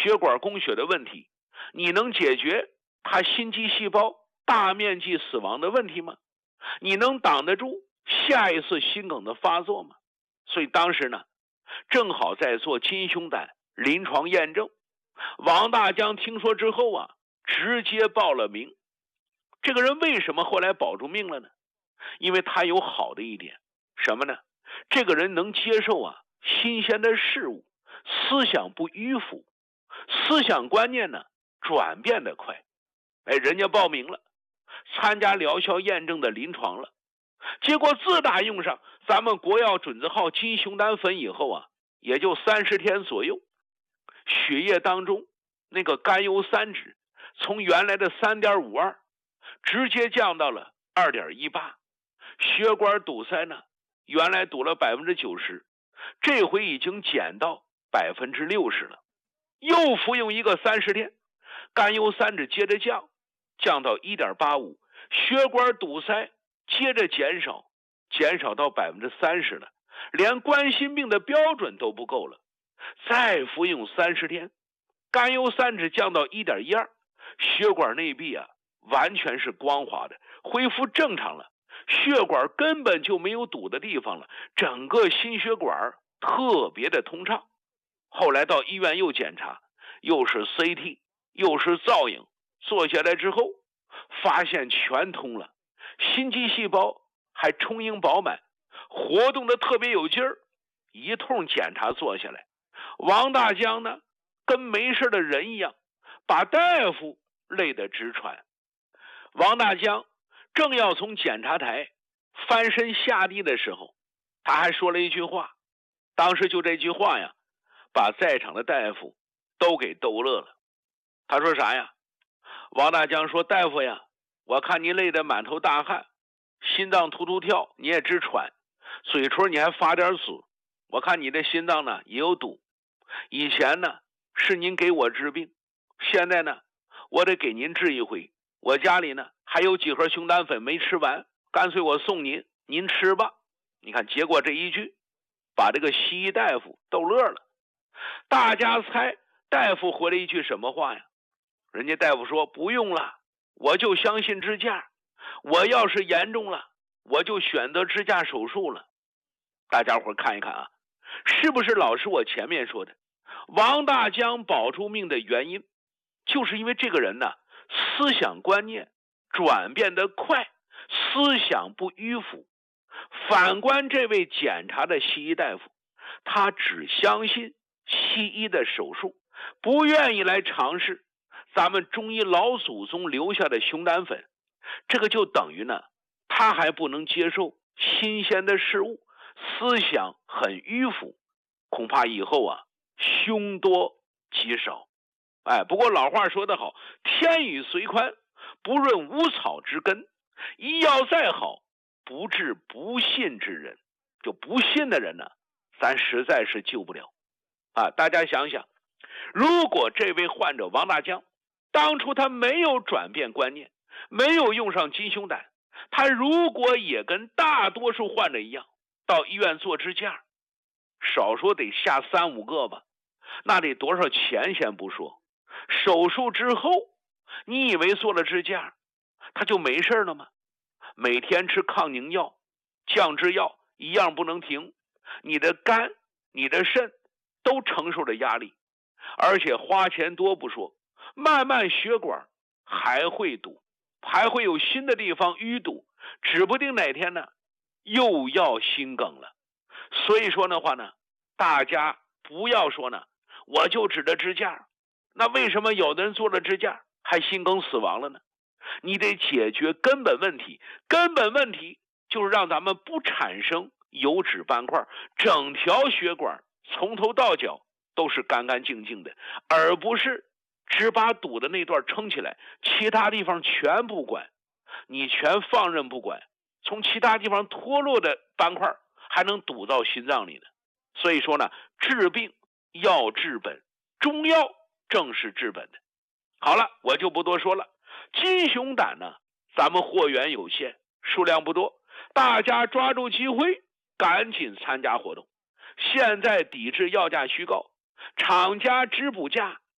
血管供血的问题，你能解决他心肌细胞大面积死亡的问题吗？你能挡得住下一次心梗的发作吗？所以当时呢，正好在做金胸胆临床验证。王大江听说之后啊，直接报了名。这个人为什么后来保住命了呢？因为他有好的一点，什么呢？这个人能接受啊新鲜的事物，思想不迂腐，思想观念呢转变得快。人家报名了，参加疗效验证的临床了。结果自打用上咱们国药准字号金熊胆粉以后啊，也就30天左右，血液当中那个甘油三酯从原来的 3.52 直接降到了 2.18， 血管堵塞呢原来堵了 90%， 这回已经减到 60% 了。又服用一个30天，甘油三酯接着降到 1.85， 血管堵塞接着减少到 30% 了，连冠心病的标准都不够了。再服用30天，甘油三酯降到 1.12， 血管内壁啊完全是光滑的，恢复正常了，血管根本就没有堵的地方了，整个心血管特别的通畅。后来到医院又检查，又是 CT 又是造影，做下来之后发现全通了，心肌细胞还充盈饱满，活动的特别有劲儿。一通检查做下来，王大江呢跟没事的人一样，把大夫累得直喘。王大江正要从检查台翻身下地的时候，他还说了一句话，当时就这句话呀，把在场的大夫都给逗乐了。他说啥呀？王大江说，大夫呀，我看你累得满头大汗，心脏突突跳，你也直喘，嘴唇你还发点紫，我看你的心脏呢也有堵。以前呢是您给我治病，现在呢我得给您治一回，我家里呢还有几盒熊胆粉没吃完，干脆我送您，您吃吧。你看，结果这一句把这个西医大夫逗乐了。大家猜大夫回了一句什么话呀？人家大夫说，不用了，我就相信支架，我要是严重了我就选择支架手术了。大家伙看一看啊，是不是老师我前面说的，王大江保住命的原因就是因为这个人呢思想观念转变得快，思想不迂腐。反观这位检查的西医大夫，他只相信西医的手术，不愿意来尝试咱们中医老祖宗留下的熊胆粉。这个就等于呢，他还不能接受新鲜的事物，思想很迂腐，恐怕以后啊凶多吉少。不过老话说得好，天雨虽宽不润无草之根，医药再好不治不信之人。就不信的人呢，咱实在是救不了。大家想想，如果这位患者王大江当初他没有转变观念，没有用上金胸胆，他如果也跟大多数患者一样到医院做支架，少说得下3-5个吧，那得多少钱先不说，手术之后你以为做了支架他就没事了吗？每天吃抗凝药、降脂药一样不能停，你的肝你的肾都承受着压力，而且花钱多不说，慢慢血管还会堵，还会有新的地方淤堵，指不定哪天呢又要心梗了。所以说的话呢，大家不要说呢我就指着支架，那为什么有的人做了支架还心梗死亡了呢？你得解决根本问题，根本问题就是让咱们不产生油脂斑块，整条血管从头到脚都是干干净净的，而不是只把堵的那段撑起来，其他地方全不管，你全放任不管，从其他地方脱落的斑块还能堵到心脏里呢。所以说呢，治病要治本，中药正是治本的。好了，我就不多说了。金熊胆呢，咱们货源有限，数量不多，大家抓住机会赶紧参加活动。现在抵制药价虚高，厂家支补价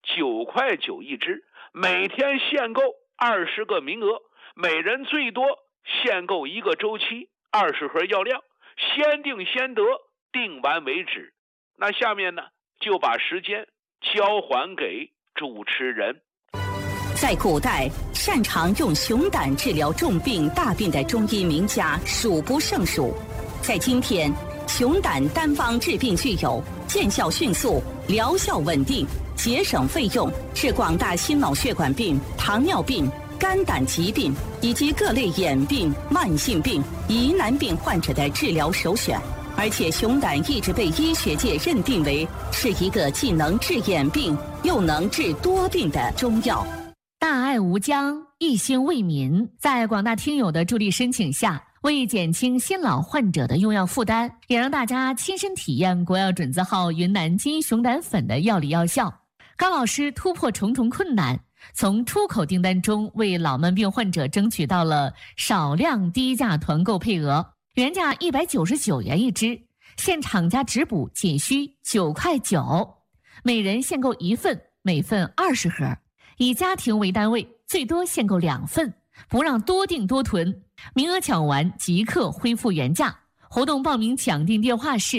9块9一支，每天限购20个名额，每人最多限购1个周期，20盒药量，先定先得，定完为止。那下面呢，就把时间交还给主持人。 在古代，擅长用熊胆治疗重病大病的中医名家数不胜数。在今天，熊胆单方治病具有见效迅速、疗效稳定、节省费用，是广大心脑血管病、糖尿病、肝胆疾病以及各类眼病、慢性病、疑难病患者的治疗首选。而且熊胆一直被医学界认定为是一个既能治眼病又能治多病的中药。 大爱无疆，一心为民，在广大听友的助力申请下，为减轻新老患者的用药负担，也让大家亲身体验国药准字号云南金熊胆粉的药理药效。高老师突破重重困难，从出口订单中为老慢病患者争取到了少量低价团购配额，原价199元一支，现厂家直补仅需9块9，每人限购1份，每份20盒，以家庭为单位，最多限购2份，不让多订多囤，名额抢完即刻恢复原价。活动报名抢订电话是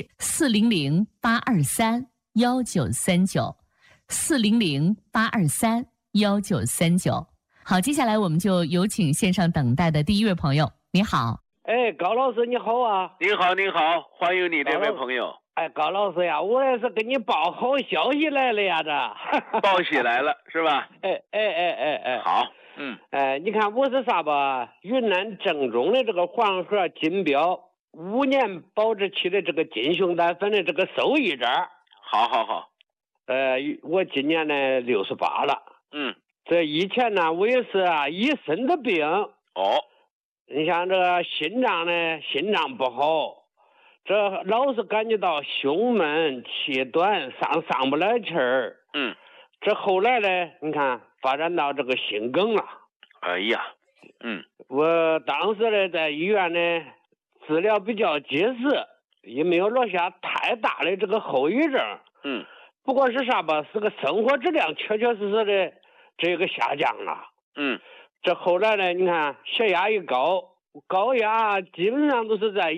400-823-1939，400-823-1939。好，接下来我们就有请线上等待的第一位朋友。你好。 哎，高老师你好啊！ 你好，你好，欢迎你这位朋友。 哎，高老师呀，我也是给你报好消息来了呀，这报喜来了是吧？ 哎， 好， 你看我是啥吧？云南正宗的这个黄河金标5年保质期的这个金熊胆粉的这个受益者。 好。 我今年呢68了。这以前呢我也是一身的病。你像这个心脏不好，这老是感觉到胸闷气短，上不来气儿。这后来呢，你看发展到这个心梗了。 哎呀， 我当时呢在医院呢治疗比较及时，也没有落下太大的这个后遗症。不过是啥吧，是个生活质量确确实实的这个下降了。这后来呢，你看血压一高压基本上都是在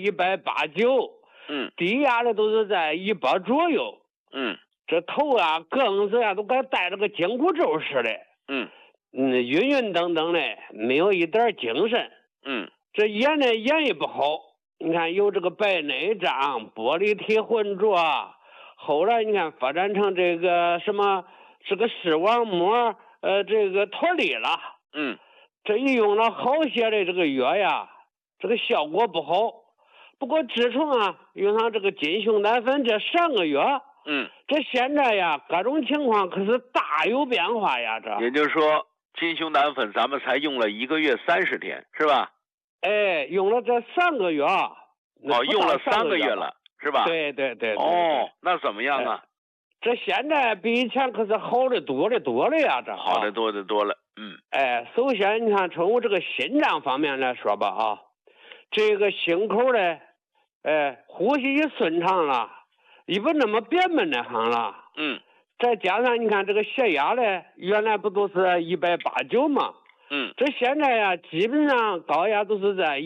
189，低压的都是在100左右。这头更是都该带着个紧箍咒似的。晕等等的，没有一点精神。这眼呢眼也不好，你看有这个白内障、玻璃体浑浊，后来你看发展成这个什么这个视网膜这个脱离了。这一用了好些的这个药呀，这个效果不好。不过自从用上这个金熊胆粉这3个月，这现在呀各种情况可是大有变化呀。这也就是说金熊胆粉咱们才用了1个月30天是吧？ 哎，用了这3个月。 用了3个月了是吧？ 对。 那怎么样啊？ 这现在比以前可是好的多了呀。这好的多了。 首先你看从我这个心脏方面来说吧这个心口呢呼吸也顺畅了，也不那么憋闷的很了。再加上你看这个血压呢，原来不都是189吗？这现在呀基本上高压都是在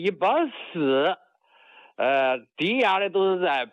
140，低压的都是在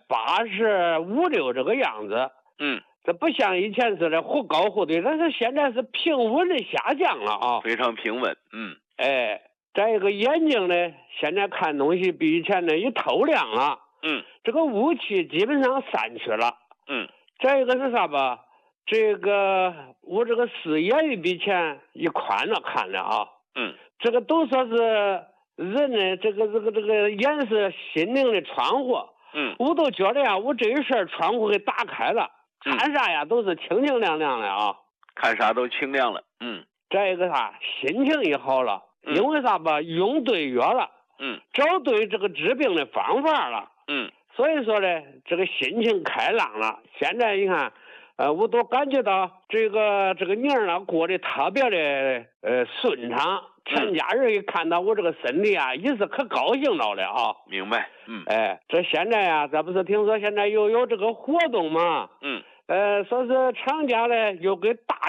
85、6这个样子。这不像以前似的忽高忽低，但是现在是平稳的下降了非常平稳。 再一个眼睛呢，现在看东西比以前呢也透亮了。这个雾气基本上散去了。再一个是啥吧？这个我这个视野也比以前也宽了看了这个都说是人呢这个眼是心灵的窗户。我都觉得我这一扇窗户给打开了。看啥呀都是清清亮亮的看啥都清亮了。 再一个心情也好了。因为啥吧，用对药了。找对这个治病的方法了。所以说呢这个心情开朗了。现在你看我都感觉到这个年过得特别的顺畅。全家人一看到我这个身体也是可高兴到了明白。 这现在咱不是听说现在又有这个活动吗？说是厂家呢又给大